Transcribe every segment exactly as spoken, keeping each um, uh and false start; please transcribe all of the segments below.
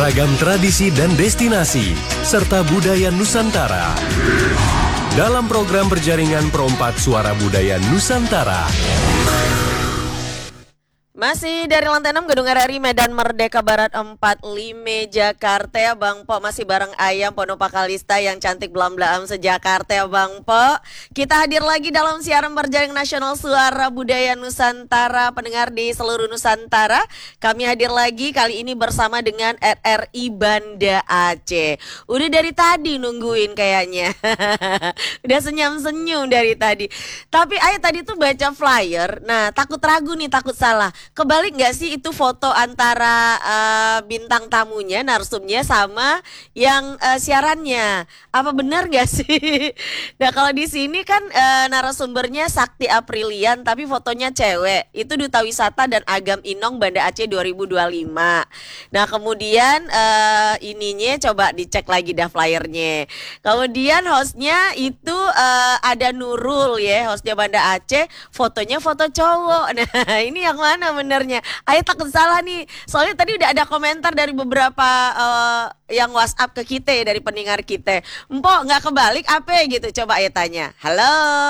Ragam tradisi dan destinasi, serta budaya Nusantara. Dalam program berjaringan Perompak Suara Budaya Nusantara. Masih dari lantai enam Gedung R R I Medan Merdeka Barat empat puluh lima Jakarta ya Bang Po. Masih bareng Ayam Ponopa Kalista yang cantik belam-belam se-Jakarta ya Bang Po. Kita hadir lagi dalam siaran berjaring nasional Suara Budaya Nusantara. Pendengar di seluruh Nusantara, kami hadir lagi kali ini bersama dengan R R I Banda Aceh. Udah dari tadi nungguin kayaknya. Udah senyum-senyum dari tadi. Tapi Ayah tadi tuh baca flyer. Nah takut ragu nih, takut salah. Kebalik nggak sih itu foto antara uh, bintang tamunya, narsumnya sama yang uh, siarannya? Apa benar nggak sih? Nah kalau di sini kan uh, narasumbernya Sakti Aprilian, tapi fotonya cewek. Itu Duta Wisata dan Agam Inong Banda Aceh dua ribu dua puluh lima. Nah kemudian uh, ininya coba dicek lagi dah flyernya. Kemudian hostnya itu uh, ada Nurul ya, hostnya Banda Aceh. Fotonya foto cowok. Nah ini yang mana benernya? Ayo takut salah nih. Soalnya tadi udah ada komentar dari beberapa uh, yang WhatsApp ke kita ya, dari pendengar kita. Empok nggak kebalik apa gitu? Coba Ayo tanya. Halo,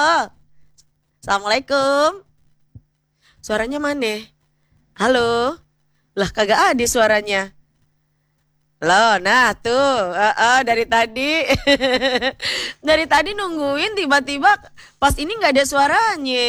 Assalamualaikum. Suaranya mana? Halo, lah kagak ada suaranya. Loh, nah tuh, uh, uh, dari tadi, dari tadi nungguin tiba-tiba pas ini nggak ada suaranya.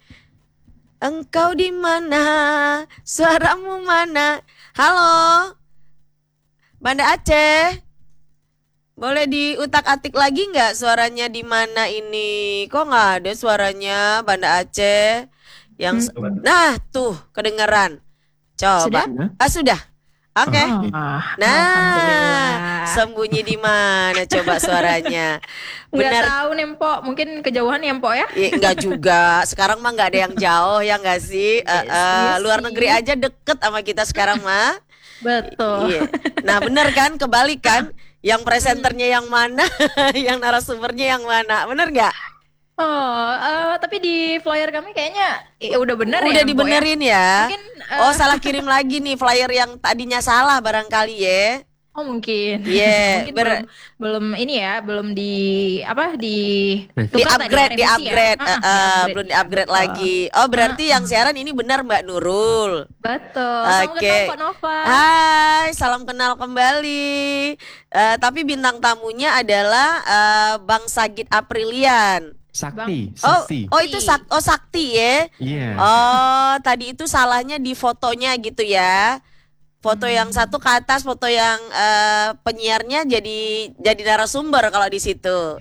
Engkau di mana? Suaramu mana? Halo, Banda Aceh. Boleh diutak-atik lagi nggak suaranya di mana ini? Kok nggak ada suaranya Banda Aceh? Yang hmm. Nah tuh kedengeran. Coba. Sudah? Ah sudah. Oke. Okay. Oh, nah, sembunyi di mana coba suaranya? Benar. Nggak tahu nih Mpok, mungkin kejauhan ya Mpok ya? Ya enggak juga. Sekarang mah nggak ada yang jauh ya nggak sih? Yes, uh, uh, yes, luar yes. negeri aja deket sama kita sekarang mah. Betul. Iya. Nah bener kan, kebalik kan? Yang presenternya yang mana, yang narasumbernya yang mana? Bener nggak? Oh, uh, tapi di flyer kami kayaknya ya udah bener ya. Udah dibenerin ya. ya? Mungkin, uh... Oh salah kirim lagi nih flyer yang tadinya salah barangkali ya. Oh mungkin. Iya. Yeah, ber- belum, belum ini ya, belum di apa di di upgrade, di upgrade, ya? uh, uh, uh, belum di upgrade oh. lagi. Oh berarti uh, yang siaran ini benar Mbak Nurul. Betul. Oke. Okay. Salam kenal Pak Nova. Hai, salam kenal kembali. Uh, tapi bintang tamunya adalah uh, Bang Sagit Aprilian. Sakti, oh, Sakti. Oh itu sak, oh Sakti ya. Iya. Yeah. Oh tadi itu salahnya di fotonya gitu ya. Foto hmm. yang satu ke atas, foto yang uh, penyiarnya jadi jadi narasumber kalau di situ.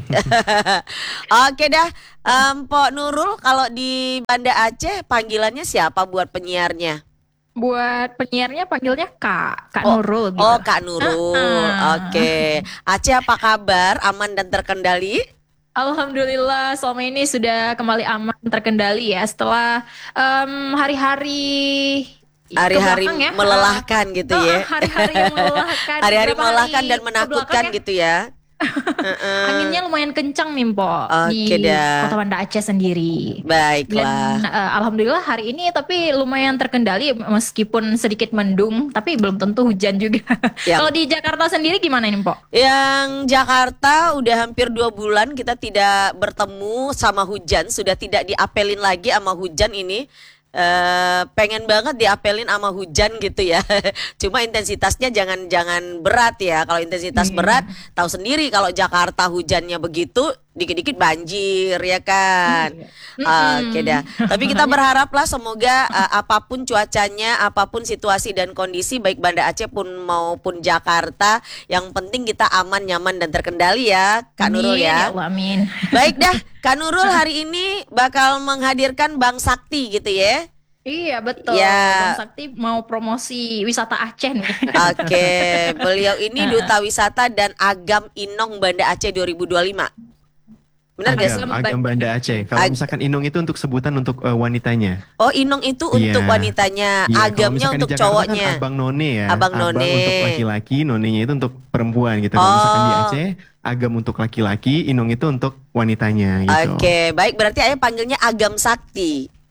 Oke dah, um, Pok Nurul kalau di Banda Aceh panggilannya siapa buat penyiarnya? Buat penyiarnya panggilnya Kak, Kak oh, Nurul gitu. Oh Kak Nurul. Uh-uh. Oke. Aceh apa kabar? Aman dan terkendali? Alhamdulillah selama ini sudah kembali aman terkendali ya setelah um, hari-hari hari-hari ya. melelahkan gitu oh, ya. Hari-hari yang melelahkan. Hari-hari melelahkan hari dan menakutkan ya? Gitu ya. uh-uh. Anginnya lumayan kencang nih Mpok okay, di dah. Kota Banda Aceh sendiri. Baiklah. Dan uh, alhamdulillah hari ini tapi lumayan terkendali meskipun sedikit mendung tapi belum tentu hujan juga. Kalau di Jakarta sendiri gimana nih Mpok? Yang Jakarta udah hampir dua bulan kita tidak bertemu sama hujan, sudah tidak diapelin lagi sama hujan ini. Uh, pengen banget diapelin sama hujan gitu ya. Cuma intensitasnya jangan jangan berat ya. Kalau intensitas hmm. berat, tahu sendiri kalau Jakarta hujannya begitu, dikit-dikit banjir ya kan. Hmm. Uh, Oke okay dah. Tapi kita berharaplah semoga uh, apapun cuacanya, apapun situasi dan kondisi baik Banda Aceh pun maupun Jakarta, yang penting kita aman, nyaman dan terkendali ya, Kak Nurul ya. Ya Allah, amin. Baik dah, Kak Nurul hari ini bakal menghadirkan Bang Sakti gitu ya. Iya betul. Ya. Bang Sakti mau promosi wisata Aceh nih. Oke, beliau ini Duta Wisata dan Agam Inong Banda Aceh dua ribu dua puluh lima. Benar gak sih? Agam, Agam Banda Aceh. Kalau Ag- misalkan Inong itu untuk sebutan untuk uh, wanitanya. Oh, Inong itu untuk yeah. wanitanya, yeah. Agamnya untuk cowoknya. Kan Abang None ya. Abang None. Abang untuk laki-laki, Nonenya itu untuk perempuan gitu. Kalau oh. misalkan di Aceh, Agam untuk laki-laki, Inong itu untuk wanitanya gitu. Oke, baik berarti ayah panggilnya Agam Sakti.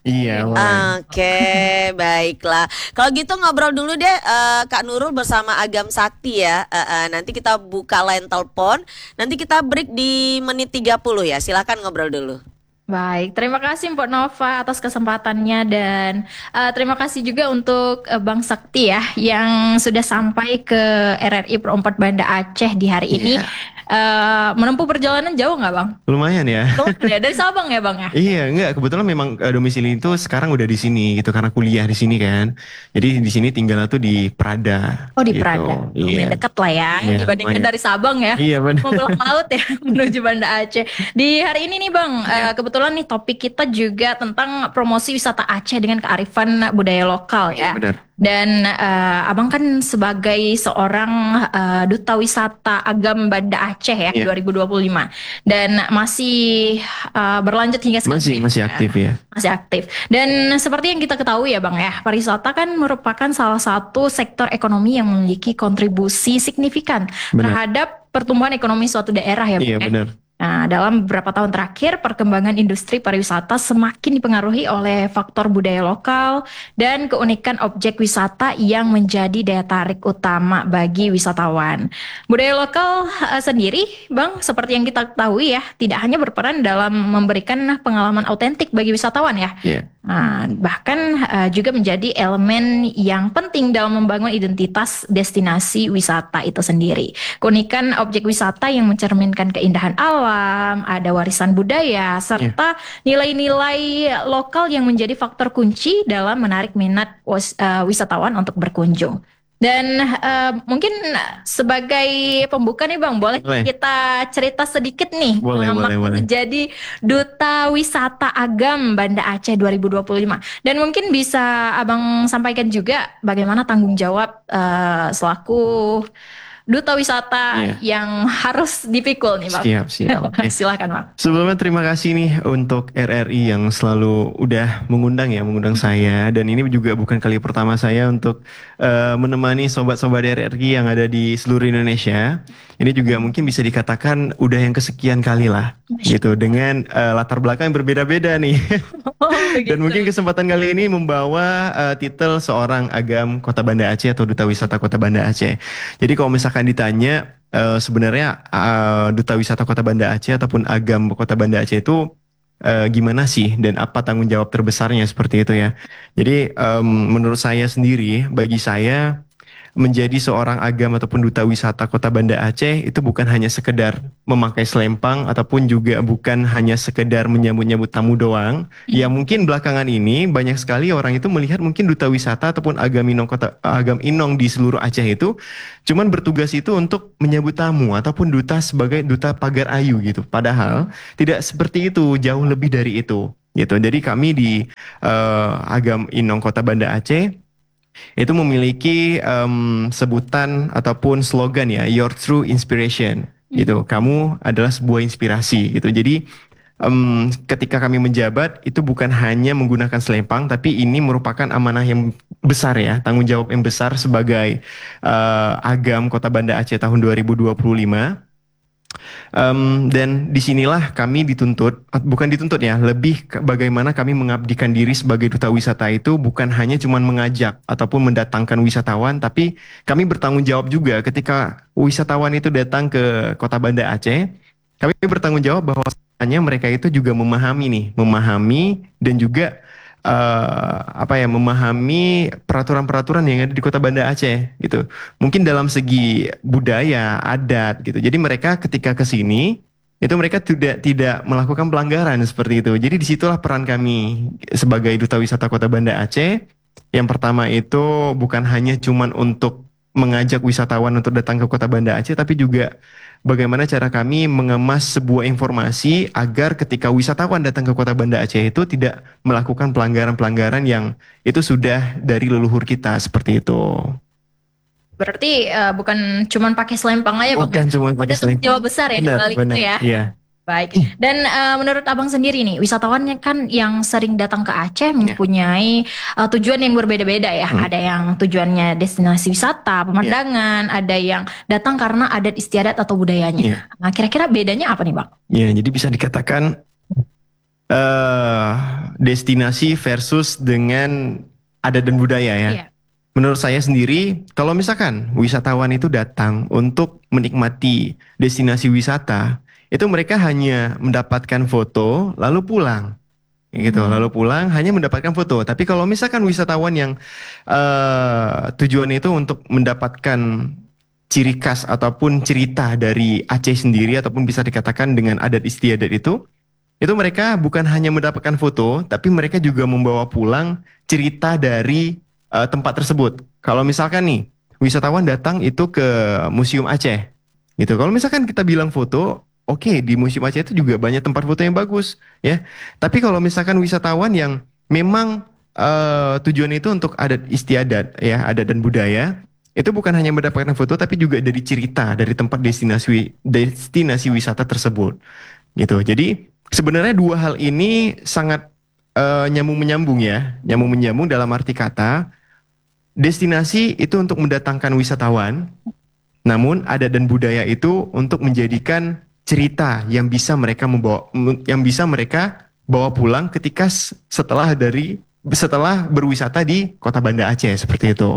Iya, boleh. Oke, baiklah. Kalau gitu ngobrol dulu deh eh, Kak Nurul bersama Agam Sakti ya. Eh, eh, nanti kita buka line telepon. Nanti kita break di menit tiga puluh ya. Silakan ngobrol dulu. Baik, terima kasih Mbak Nova atas kesempatannya dan eh, terima kasih juga untuk eh, Bang Sakti ya yang sudah sampai ke R R I Perempat Banda Aceh di hari ini. Iya. Eh, menempuh perjalanan jauh nggak Bang? Lumayan ya. Lumayan ya, dari Sabang ya Bang ya? Iya, enggak. Kebetulan memang eh, domisili itu sekarang udah di sini gitu karena kuliah di sini kan. Jadi di sini tinggalnya tuh di Prada. Oh di gitu. Prada, lumayan Iya. dekat lah ya Iya, dibandingkan lumayan. dari Sabang ya. Iya benar. Mau belok laut ya menuju Banda Aceh. Di hari ini nih Bang, eh, kebetulan nih topik kita juga tentang promosi wisata Aceh dengan kearifan budaya lokal ya. Benar. Dan eh, Abang kan sebagai seorang eh, duta wisata Agam Banda Aceh ya Iya. dua ribu dua puluh lima dan masih eh, berlanjut hingga sekarang. Masih masih aktif ya. Masih aktif. Dan seperti yang kita ketahui ya Bang ya, pariwisata kan merupakan salah satu sektor ekonomi yang memiliki kontribusi signifikan Benar. terhadap pertumbuhan ekonomi suatu daerah ya Bang Iya ya. benar. Nah, dalam beberapa tahun terakhir, perkembangan industri pariwisata semakin dipengaruhi oleh faktor budaya lokal dan keunikan objek wisata yang menjadi daya tarik utama bagi wisatawan. Budaya lokal eh, sendiri, Bang, seperti yang kita ketahui ya, tidak hanya berperan dalam memberikan pengalaman autentik bagi wisatawan ya, Iya. Nah, bahkan eh, juga menjadi elemen yang penting dalam membangun identitas destinasi wisata itu sendiri. Keunikan objek wisata yang mencerminkan keindahan alam, ada warisan budaya, serta nilai-nilai lokal yang menjadi faktor kunci dalam menarik minat wis- eh, wisatawan untuk berkunjung. Dan eh, mungkin sebagai pembuka nih Bang, boleh Boleh. kita cerita sedikit nih Boleh, pengalaman boleh, boleh. menjadi Duta Wisata Agam Banda Aceh dua ribu dua puluh lima. Dan mungkin bisa Abang sampaikan juga bagaimana tanggung jawab eh, selaku Duta Wisata Iya. yang harus dipikul nih Bang. Siap, siap. Oke. Silakan Bang. Sebelumnya terima kasih nih untuk R R I yang selalu udah mengundang ya, mengundang saya. Dan ini juga bukan kali pertama saya untuk eh, menemani sobat-sobat R R I yang ada di seluruh Indonesia. Ini juga mungkin bisa dikatakan udah yang kesekian kali lah, gitu. Dengan eh, latar belakang yang berbeda-beda nih. Oh, begitu. Dan mungkin kesempatan kali ini membawa eh, titel seorang Agam Kota Banda Aceh atau Duta Wisata Kota Banda Aceh. Jadi kalau misalkan ditanya eh, sebenarnya eh, Duta Wisata Kota Banda Aceh ataupun Agam Kota Banda Aceh itu eh, gimana sih dan apa tanggung jawab terbesarnya seperti itu ya. Jadi em, menurut saya sendiri, bagi saya menjadi seorang agam ataupun duta wisata Kota Banda Aceh itu bukan hanya sekedar memakai selempang ataupun juga bukan hanya sekedar menyambut-nyambut tamu doang. Ya mungkin belakangan ini banyak sekali orang itu melihat mungkin duta wisata ataupun agam inong kota agam inong di seluruh Aceh itu cuman bertugas itu untuk menyambut tamu ataupun duta sebagai duta pagar ayu gitu. Padahal tidak seperti itu, jauh lebih dari itu gitu. Jadi kami di eh, agam inong Kota Banda Aceh itu memiliki em, sebutan ataupun slogan ya, your true inspiration gitu. Kamu adalah sebuah inspirasi gitu. Jadi em, ketika kami menjabat itu bukan hanya menggunakan selempang, tapi ini merupakan amanah yang besar ya, tanggung jawab yang besar sebagai eh, Agam Kota Banda Aceh tahun dua ribu dua puluh lima. Um, dan disinilah kami dituntut, bukan dituntut ya, lebih ke bagaimana kami mengabdikan diri sebagai duta wisata itu bukan hanya cuma mengajak ataupun mendatangkan wisatawan, tapi kami bertanggung jawab juga ketika wisatawan itu datang ke Kota Banda Aceh, kami bertanggung jawab bahwasanya mereka itu juga memahami nih, memahami dan juga eh, apa ya, memahami peraturan-peraturan yang ada di Kota Banda Aceh gitu. Mungkin dalam segi budaya, adat gitu. Jadi mereka ketika ke sini itu mereka tidak tidak melakukan pelanggaran seperti itu. Jadi disitulah peran kami sebagai duta wisata Kota Banda Aceh. Yang pertama itu bukan hanya cuman untuk mengajak wisatawan untuk datang ke Kota Banda Aceh, tapi juga bagaimana cara kami mengemas sebuah informasi agar ketika wisatawan datang ke Kota Banda Aceh itu tidak melakukan pelanggaran-pelanggaran yang itu sudah dari leluhur kita seperti itu. Berarti eh, bukan cuman pakai selempang aja Bang. Bukan cuma pakai Ada tanggung selempang. jawab besar ya di Benar, balik benar. itu ya. Iya. Baik. Dan eh, menurut Abang sendiri nih, wisatawannya kan yang sering datang ke Aceh mempunyai eh, tujuan yang berbeda-beda ya. Hmm. Ada yang tujuannya destinasi wisata, pemandangan, ada yang datang karena adat istiadat atau budayanya. Iya. Nah, kira-kira bedanya apa nih, Bang? Ya, jadi bisa dikatakan eh destinasi versus dengan adat dan budaya ya. Iya. Menurut saya sendiri, kalau misalkan wisatawan itu datang untuk menikmati destinasi wisata, itu mereka hanya mendapatkan foto lalu pulang. Gitu, Hmm. lalu pulang hanya mendapatkan foto. Tapi kalau misalkan wisatawan yang eh tujuan itu untuk mendapatkan ciri khas ataupun cerita dari Aceh sendiri ataupun bisa dikatakan dengan adat istiadat itu, itu mereka bukan hanya mendapatkan foto, tapi mereka juga membawa pulang cerita dari eh, tempat tersebut. Kalau misalkan nih, wisatawan datang itu ke Museum Aceh, gitu. Kalau misalkan kita bilang foto, oke, di Museum Aceh itu juga banyak tempat foto yang bagus, ya. Tapi kalau misalkan wisatawan yang memang eh, tujuan itu untuk adat istiadat, ya, adat dan budaya, itu bukan hanya mendapatkan foto, tapi juga dari cerita dari tempat destinasi destinasi wisata tersebut, gitu. Jadi sebenarnya dua hal ini sangat eh, nyambung menyambung ya, nyambung menyambung dalam arti kata destinasi itu untuk mendatangkan wisatawan, namun adat dan budaya itu untuk menjadikan cerita yang bisa mereka membawa, yang bisa mereka bawa pulang ketika s- setelah dari setelah berwisata di Kota Banda Aceh seperti itu.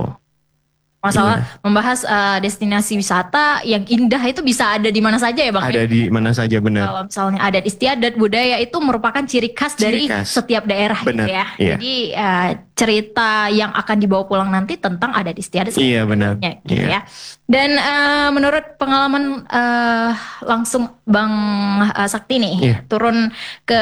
Masalah membahas eh, destinasi wisata yang indah itu bisa ada di mana saja ya Bang? Ada di mana saja benar. Kalau misalnya adat istiadat budaya itu merupakan ciri khas Ciri dari khas. setiap daerah Benar, gitu ya. iya. Jadi eh, cerita yang akan dibawa pulang nanti tentang adat istiadat Iya benar. sebenarnya, gitu Iya. ya. Dan eh, menurut pengalaman eh, langsung Bang eh, Sakti nih Iya. turun ke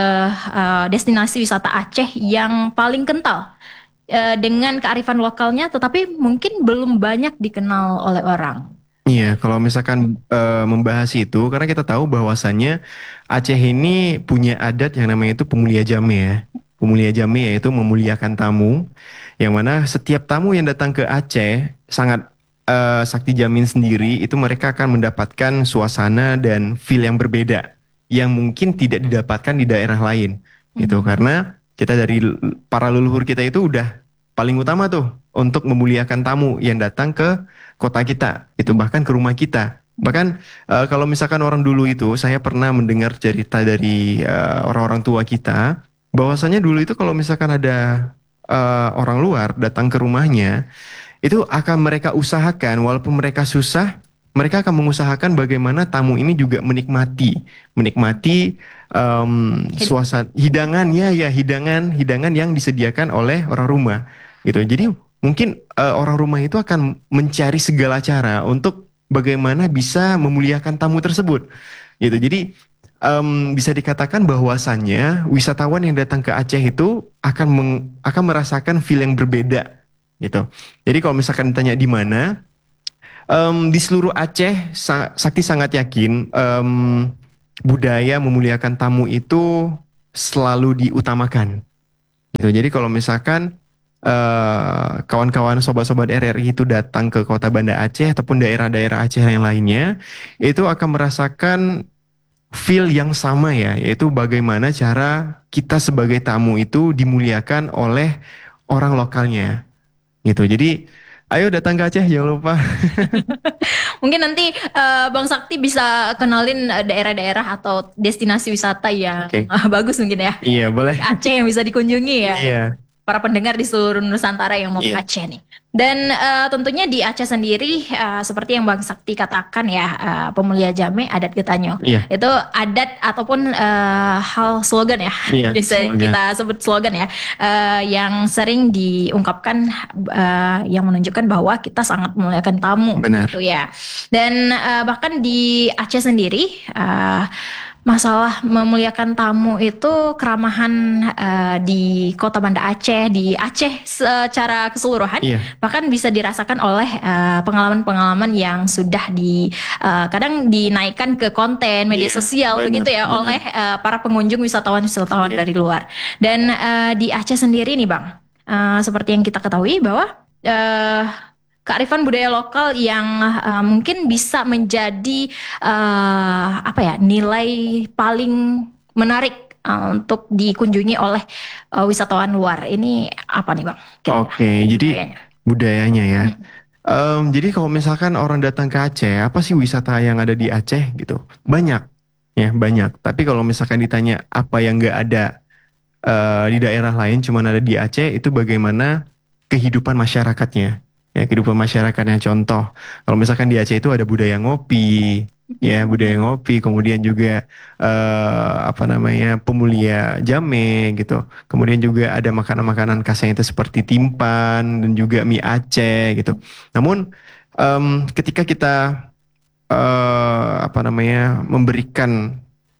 eh, destinasi wisata Aceh yang paling kental eh, dengan kearifan lokalnya, tetapi mungkin belum banyak dikenal oleh orang. Iya, kalau misalkan eh, membahas itu, karena kita tahu bahwasannya Aceh ini punya adat yang namanya itu pemulia jame ya. Pemulia jame yaitu memuliakan tamu, yang mana setiap tamu yang datang ke Aceh sangat eh, Sakti jamin sendiri itu mereka akan mendapatkan suasana dan feel yang berbeda, yang mungkin tidak didapatkan di daerah lain, gitu. Hmm. Karena kita dari l- para leluhur kita itu udah paling utama tuh untuk memuliakan tamu yang datang ke kota kita, itu bahkan ke rumah kita. Bahkan eh, kalau misalkan orang dulu itu, saya pernah mendengar cerita dari eh, orang-orang tua kita, bahwasanya dulu itu kalau misalkan ada eh, orang luar datang ke rumahnya, itu akan mereka usahakan, walaupun mereka susah, mereka akan mengusahakan bagaimana tamu ini juga menikmati, menikmati em, Hid- suasana hidangan ya, ya hidangan, hidangan yang disediakan oleh orang rumah, gitu. Jadi mungkin eh, orang rumah itu akan mencari segala cara untuk bagaimana bisa memuliakan tamu tersebut, gitu. Jadi em, bisa dikatakan bahwasannya wisatawan yang datang ke Aceh itu akan meng- akan merasakan feel yang berbeda, gitu. Jadi kalau misalkan ditanya di mana, em, di seluruh Aceh, Sa- Sakti sangat yakin em, budaya memuliakan tamu itu selalu diutamakan, gitu. Jadi kalau misalkan eh, kawan-kawan sobat-sobat R R I itu datang ke Kota Banda Aceh ataupun daerah-daerah Aceh yang lainnya, itu akan merasakan feel yang sama ya, yaitu bagaimana cara kita sebagai tamu itu dimuliakan oleh orang lokalnya, gitu. Jadi ayo datang ke Aceh, jangan lupa. Mungkin nanti eh, Bang Sakti bisa kenalin eh, daerah-daerah atau destinasi wisata yang Oke. eh, bagus mungkin ya. Iya boleh. Aceh yang bisa dikunjungi ya. Iya. Para pendengar di seluruh Nusantara yang mau ke Iya. Aceh nih. Dan eh, tentunya di Aceh sendiri eh, seperti yang Bang Sakti katakan ya, eh, pemulia jame adat Getanyo. Iya. Itu adat ataupun eh, hal slogan ya. Iya, Bisa slogan. kita sebut slogan ya. eh, yang sering diungkapkan eh, yang menunjukkan bahwa kita sangat memuliakan tamu Benar. gitu ya. Dan eh, bahkan di Aceh sendiri eh, masalah memuliakan tamu itu keramahan eh, di Kota Banda Aceh, di Aceh secara keseluruhan Iya. bahkan bisa dirasakan oleh eh, pengalaman-pengalaman yang sudah di eh, kadang dinaikkan ke konten media Iya, sosial benar, begitu ya benar. oleh eh, para pengunjung wisatawan-wisatawan Iya. dari luar. Dan eh, di Aceh sendiri nih Bang, eh, seperti yang kita ketahui bahwa eh, kearifan budaya lokal yang eh, mungkin bisa menjadi eh, apa ya nilai paling menarik eh, untuk dikunjungi oleh eh, wisatawan luar. Ini apa nih Bang? Kira-kira Oke, jadi budayanya. budayanya ya. Hmm. Em, jadi kalau misalkan orang datang ke Aceh, apa sih wisata yang ada di Aceh gitu? Banyak. ya banyak. Tapi kalau misalkan ditanya apa yang nggak ada eh, di daerah lain, cuman ada di Aceh, itu bagaimana kehidupan masyarakatnya. Ya, kehidupan masyarakatnya. Contoh, kalau misalkan di Aceh itu ada budaya ngopi, ya budaya ngopi, kemudian juga eh, apa namanya pemulia jame gitu. Kemudian juga ada makanan-makanan khasnya itu seperti timpan dan juga mie Aceh gitu. Namun em, ketika kita eh, apa namanya memberikan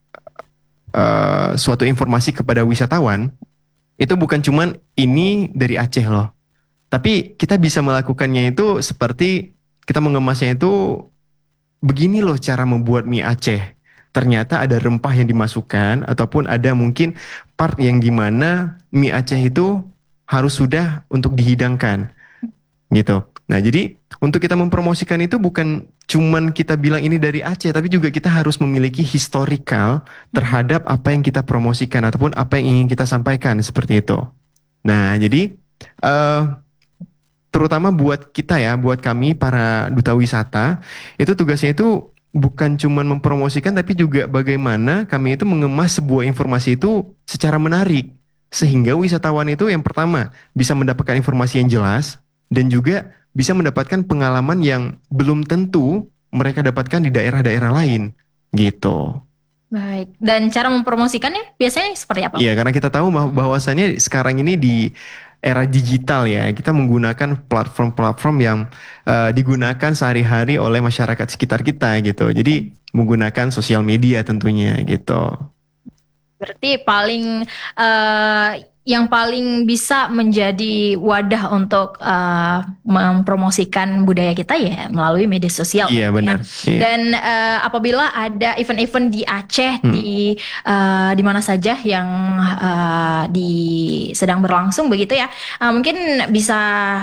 eh, suatu informasi kepada wisatawan, itu bukan cuman ini dari Aceh loh. Tapi kita bisa melakukannya itu seperti kita mengemasnya itu begini loh cara membuat mie Aceh. Ternyata ada rempah yang dimasukkan ataupun ada mungkin part yang dimana mie Aceh itu harus sudah untuk dihidangkan gitu. Nah, jadi untuk kita mempromosikan itu bukan cuman kita bilang ini dari Aceh, tapi juga kita harus memiliki historical terhadap apa yang kita promosikan ataupun apa yang ingin kita sampaikan seperti itu. Nah, jadi eh, terutama buat kita ya, buat kami para duta wisata, itu tugasnya itu bukan cuman mempromosikan, tapi juga bagaimana kami itu mengemas sebuah informasi itu secara menarik, sehingga wisatawan itu yang pertama bisa mendapatkan informasi yang jelas dan juga bisa mendapatkan pengalaman yang belum tentu mereka dapatkan di daerah-daerah lain gitu. Baik. Dan cara mempromosikannya biasanya seperti apa? Iya, karena kita tahu bah- bahwasannya sekarang ini di era digital ya, kita menggunakan platform-platform yang eh, digunakan sehari-hari oleh masyarakat sekitar kita gitu. Jadi menggunakan sosial media tentunya gitu. Berarti paling eh, yang paling bisa menjadi wadah untuk eh, mempromosikan budaya kita ya melalui media sosial. Iya, benar. Iya. Dan eh, apabila ada event-event di Aceh Hmm. di eh, di mana saja yang eh, di sedang berlangsung begitu ya, eh, mungkin bisa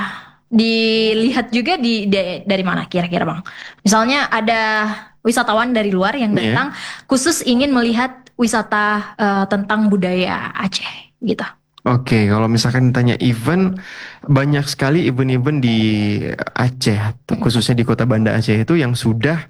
dilihat juga di, de- dari mana kira-kira Bang. Misalnya ada wisatawan dari luar yang Iya. datang khusus ingin melihat wisata eh, tentang budaya Aceh gitu. Oke, kalau misalkan ditanya event, banyak sekali event-event di Aceh, khususnya di Kota Banda Aceh itu yang sudah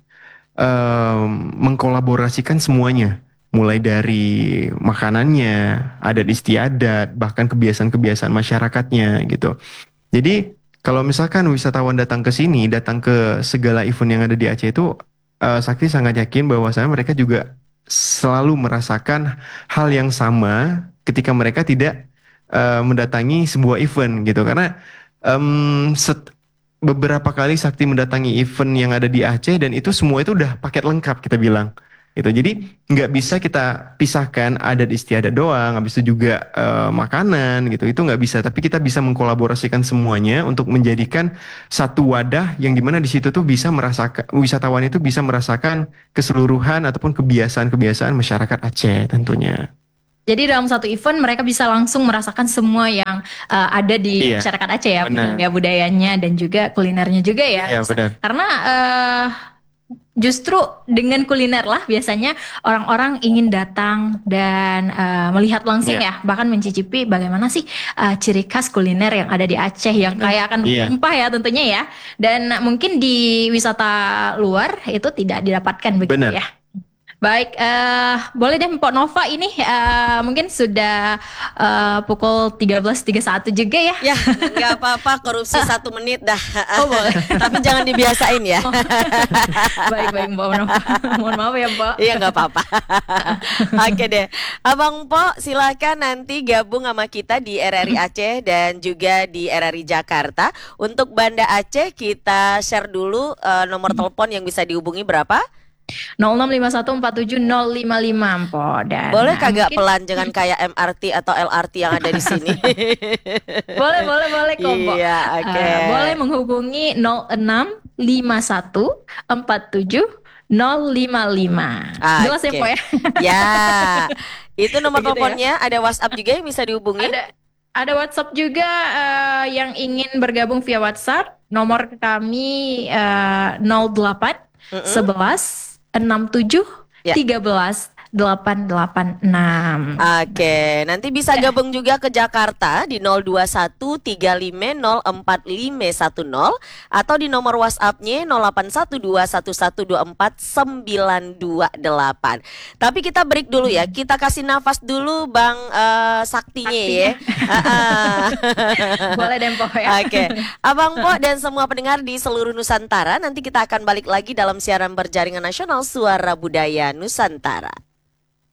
em, mengkolaborasikan semuanya, mulai dari makanannya, adat istiadat, bahkan kebiasaan-kebiasaan masyarakatnya gitu. Jadi kalau misalkan wisatawan datang ke sini, datang ke segala event yang ada di Aceh itu, eh, Sakti sangat yakin bahwasanya mereka juga selalu merasakan hal yang sama ketika mereka tidak eh, mendatangi sebuah event gitu. Karena em, set- beberapa kali Sakti mendatangi event yang ada di Aceh dan itu semua itu udah paket lengkap kita bilang. Gitu. Jadi nggak bisa kita pisahkan adat istiadat doang, habis itu juga eh, makanan gitu. Itu nggak bisa. Tapi kita bisa mengkolaborasikan semuanya untuk menjadikan satu wadah yang dimana di situ tuh bisa merasakan wisatawan itu bisa merasakan keseluruhan ataupun kebiasaan-kebiasaan masyarakat Aceh tentunya. Jadi dalam satu event mereka bisa langsung merasakan semua yang uh, ada di Iya, masyarakat Aceh ya, benar. budaya budayanya dan juga kulinernya juga ya. Iya, benar. Karena uh, justru dengan kuliner lah biasanya orang-orang ingin datang dan uh, melihat langsung Iya. ya, bahkan mencicipi bagaimana sih uh, ciri khas kuliner yang ada di Aceh yang kaya akan Iya. rempah ya tentunya ya. Dan mungkin di wisata luar itu tidak didapatkan begitu Benar. ya. Baik, eh, boleh deh Mpok Nova ini eh, mungkin sudah eh, pukul tiga belas tiga puluh satu juga ya. Ya, nggak apa-apa korupsi satu menit dah. Oh, boleh. Tapi jangan dibiasain ya. Baik, baik Mpok Nova. Mohon maaf ya Mpok. Iya nggak apa-apa. Oke deh, Abang Po silakan nanti gabung sama kita di R R I Aceh dan juga di R R I Jakarta. Untuk Banda Aceh kita share dulu eh, nomor telepon yang bisa dihubungi berapa? nol enam lima satu empat tujuh nol lima lima Mpok. Dan Boleh nah, kagak mungkin- pelan, jangan kayak M R T atau L R T yang ada di sini. Boleh, boleh, boleh kok Mpok. Iya, oke. Eh, boleh menghubungi nol enam lima satu empat tujuh nol lima lima. Jelas ya Oke. Mpok ya? Ya, itu nomor Begitu ya. teleponnya. Ada WhatsApp juga yang bisa dihubungi. Ada ada WhatsApp juga eh, yang ingin bergabung via WhatsApp. Nomor kami eh, nol delapan Mm-mm. sebelas enam tujuh Ya. tiga belas delapan delapan enam. Oke, nanti bisa gabung juga ke Jakarta di nol dua satu tiga lima nol empat lima satu nol atau di nomor WhatsApp-nya nol delapan satu dua satu satu dua empat sembilan dua delapan. Tapi kita break dulu ya, kita kasih nafas dulu Bang uh, Saktinya ya. Boleh deh Mpok ya. Oke, Abang Po dan semua pendengar di seluruh Nusantara, nanti kita akan balik lagi dalam siaran berjaringan nasional Suara Budaya Nusantara.